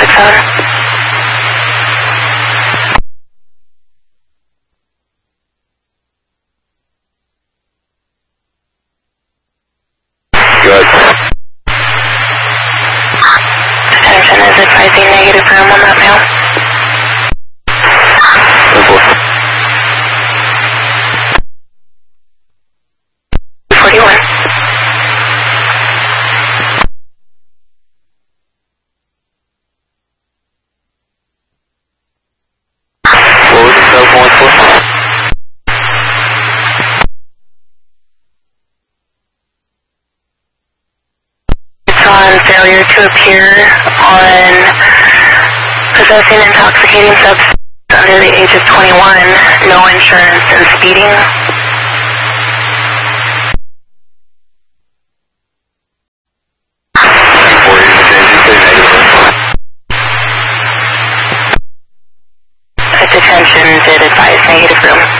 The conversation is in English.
phone. Good. Attention is advising negative room on that mail. Simple. 41. What was the cell phone for? It's on failure to appear on possessing intoxicating substance under the age of 21, no insurance, and speeding. Before you change it to negative. Detention did advise negative room.